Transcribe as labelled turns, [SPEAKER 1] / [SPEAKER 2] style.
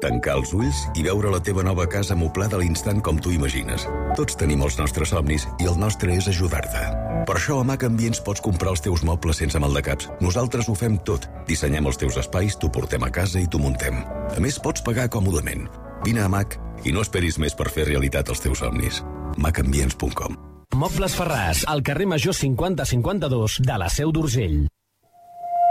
[SPEAKER 1] Tancar els ulls i veure la teva nova casa amoblada a l'instant com tu imagines. Tots tenim els nostres somnis i el nostre és ajudar-te. Per això a MAC Ambients pots comprar els teus mobles sense maldecaps. Nosaltres ho fem tot. Dissenyem els teus espais, t'ho portem a casa i t'ho muntem. A més, pots pagar còmodament. Vine a MAC i no esperis més per fer realitat els teus somnis. macambients.com.
[SPEAKER 2] Mobles Ferràs, al carrer Major 5052 de la Seu d'Urgell.